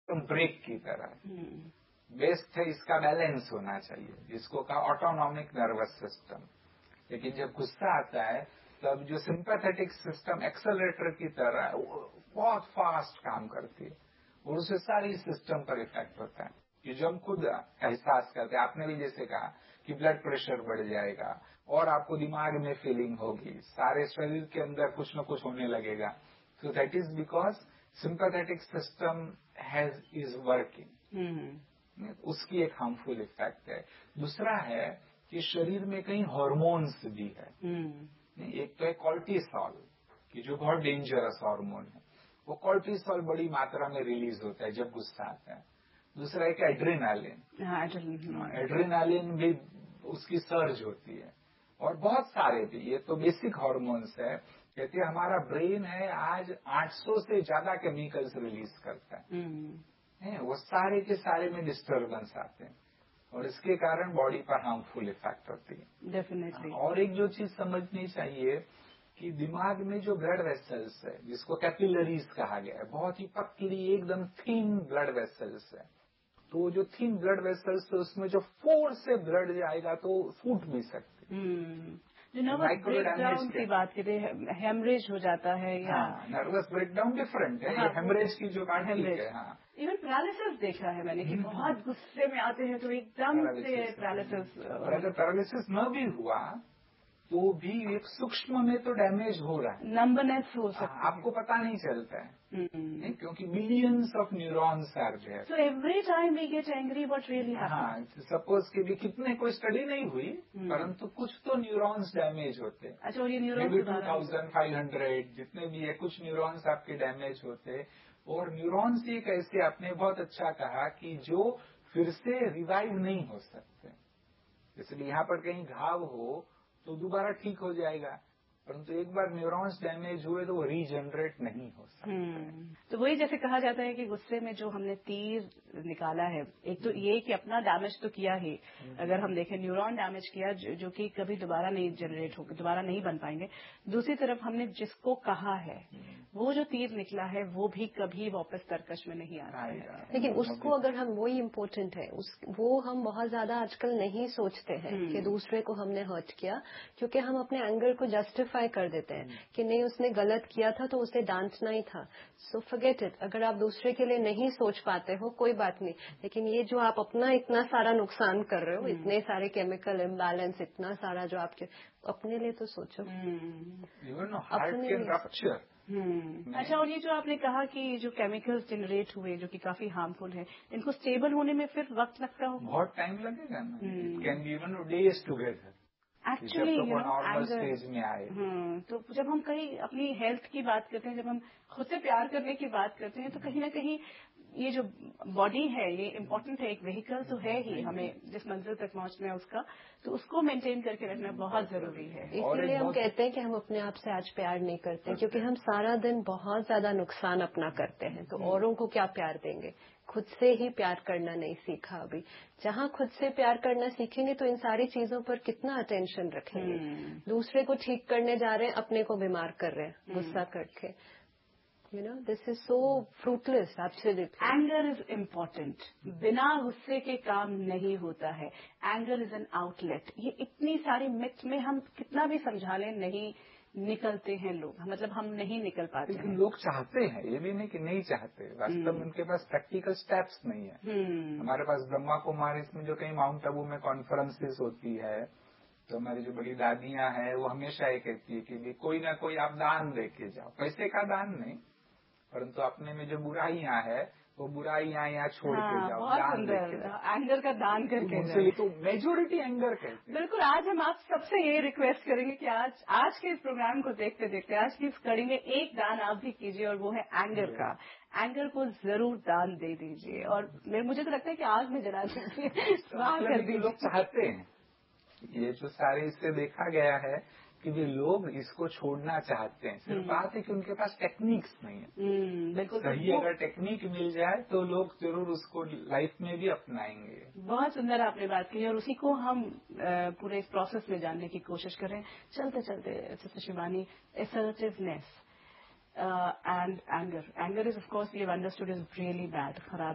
Break की तरह best है, इसका बैलेंस होना चाहिए, जिसको कहा ऑटोनॉमिक नर्वस सिस्टम। लेकिन जब गुस्सा आता है तब जो सिंपैथेटिक सिस्टम एक्सेलरेटर की तरह बहुत फास्ट काम करती है और उससे सारी सिस्टम पर इफेक्ट होता है कि जो हम खुद एहसास करते हैं। आपने भी जैसे कहा कि ब्लड प्रेशर बढ़ जाएगा और आपको दिमाग में फीलिंग होगी, सारे शरीर के अंदर कुछ न कुछ होने लगेगा। So that is because sympathetic system is working. उसकी एक हार्मफुल इफेक्ट है। दूसरा है कि शरीर में कई हार्मोन्स भी है। एक तो है कॉर्टिसोल कि जो बहुत डेंजरस हार्मोन है, वो कॉर्टिसोल बड़ी मात्रा में रिलीज होता है जब गुस्सा आता है। दूसरा एक एड्रेनालिन, एड्रेनालिन भी उसकी सर्ज होती है और बहुत सारे भी। ये तो बेसिक हार्मोन्स है। कहते हैं हमारा ब्रेन है आज 800 से ज्यादा केमिकल्स रिलीज करता है। वो सारे के सारे में डिस्टर्बेंस आते हैं और इसके कारण बॉडी पर हार्मफुल इफेक्ट होती है। डेफिनेटली। और एक जो चीज समझनी चाहिए कि दिमाग में जो ब्लड वेसल्स है, जिसको कैपिलरीज कहा गया है, बहुत ही पतली एकदम थिन ब्लड वेसल्स है। तो जो थिन ब्लड वेसल्स है उसमें जो फोर्स से ब्लड जाएगा तो फूट भी सकती है। जो नर्वस ब्रेकडाउन की बात करें, हेमरेज हो जाता है या नर्वस ब्रेकडाउन डिफरेंट है। हाँ, हेमरेज की जो बात है। हाँ, इवन पैरालिसिस देखा है मैंने कि बहुत गुस्से में आते हैं तो एकदम से पैरालिसिस। अगर पैरालिसिस न भी हुआ तो भी एक सूक्ष्म में तो डैमेज हो रहा है, नंबरनेस हो सकता है, आपको पता नहीं चलता है। नहीं, क्योंकि millions of neurons are there. So every time we get angry what really happens. हाँ, सपोज कि भी कितने कोई स्टडी नहीं हुई, परंतु कुछ तो न्यूरॉन्स डैमेज होते हैं। अच्छा, और ये न्यूरॉन्स 2500 जितने भी है, कुछ न्यूरॉन्स आपके डैमेज होते। और न्यूरॉन्स एक ऐसे, आपने बहुत अच्छा कहा कि जो फिर से रिवाइव नहीं हो सकते। इसलिए यहाँ पर कहीं घाव हो तो दोबारा ठीक हो जाएगा, परंतु एक बार न्यूरॉन्स डैमेज हुए तो वो रीजनरेट नहीं हो सकते। तो वही जैसे कहा जाता है कि गुस्से में जो हमने तीर निकाला है, एक तो ये कि अपना डैमेज तो किया ही, अगर हम देखें न्यूरॉन डैमेज किया जो कि कभी दोबारा नहीं जनरेट होगा, दोबारा नहीं बन पाएंगे। दूसरी तरफ हमने जिसको कहा है वो जो तीर निकला है वो भी कभी वापस तरकश में नहीं आता है। लेकिन उसको अगर हम, वही इम्पोर्टेंट है, वो हम बहुत ज्यादा आजकल नहीं सोचते हैं कि दूसरे को हमने हर्ट किया, क्योंकि हम अपने एंगर को जस्टिफाई कर देते हैं कि नहीं उसने गलत किया था तो उसे डांटना ही था। So forget it. अगर आप दूसरे के लिए नहीं सोच पाते हो कोई बात नहीं, लेकिन ये जो आप अपना इतना सारा नुकसान कर रहे हो, इतने सारे केमिकल इम्बैलेंस, इतना सारा जो आपके, अपने लिए तो सोचो। अपने लिए। अच्छा, और ये जो आपने कहा कि जो केमिकल्स जनरेट हुए जो कि काफी हार्मफुल है, इनको स्टेबल होने में फिर वक्त लगता हो? बहुत टाइम लगेगा ना। It can be even days together actually, stage में आए। तो जब हम कहीं अपनी हेल्थ की बात करते हैं, जब हम खुद से प्यार करने की बात करते हैं, तो कहीं ना कहीं ये जो बॉडी है ये इम्पोर्टेंट है, एक व्हीकल तो है ही, हमें जिस मंजिल तक पहुंचना है उसका, तो उसको मेंटेन करके रखना बहुत जरूरी है। इसलिए हम कहते हैं कि हम अपने आप से आज प्यार नहीं करते, क्योंकि हम सारा दिन बहुत ज्यादा नुकसान अपना करते हैं, तो औरों को क्या प्यार देंगे। खुद से ही प्यार करना नहीं सीखा अभी। जहाँ खुद से प्यार करना सीखेंगे तो इन सारी चीजों पर कितना अटेंशन रखेंगे। दूसरे को ठीक करने जा रहे हैं, अपने को बीमार कर रहे हैं गुस्सा करके। You know, this is so fruitless, absolutely. Anger is important. बिना गुस्से के काम नहीं होता है। Anger is an outlet. ये इतनी सारी मिथ में हम कितना भी समझा लें, नहीं निकलते हैं लोग, मतलब हम नहीं निकल पाते हैं। लोग चाहते हैं, ये भी नहीं कि नहीं चाहते, वास्तव में उनके पास प्रैक्टिकल स्टेप्स नहीं है। हमारे पास ब्रह्मा कुमारी में जो कहीं माउंट आबू में कॉन्फ्रेंसेस होती है, तो हमारी जो बड़ी दादियां हैं वो हमेशा ये कहती है कि कोई ना कोई आप दान दे के जाओ। पैसे का दान नहीं, परंतु अपने में जो बुराइयां है वो बुराइयां यहाँ छोड़ के जाओ, दान देके जाओ। एंगर का दान करके जाओ। तो मेजोरिटी एंगर कहते हैं। बिल्कुल। आज हम आप सबसे ये रिक्वेस्ट करेंगे कि आज के इस प्रोग्राम को देखते देखते आज की इस कड़ी में एक दान आप भी कीजिए, और वो है एंगर का। एंगर को जरूर दान दे दीजिए, और मुझे तो लगता है कि आग में जला दीजिए, स्वाहा कर दीजिए। लोग चाहते हैं, ये जो सारे इससे देखा गया है कि वे लोग इसको छोड़ना चाहते हैं, सिर्फ बात है कि उनके पास टेक्निक्स नहीं है। बिल्कुल सही अगर टेक्निक मिल जाए तो लोग जरूर उसको लाइफ में भी अपनाएंगे। बहुत सुंदर आपने बात की, और उसी को हम पूरे इस प्रोसेस में जानने की कोशिश करें चलते चलते। Sister Shivani, assertiveness and anger is of course we have understood is really bad, खराब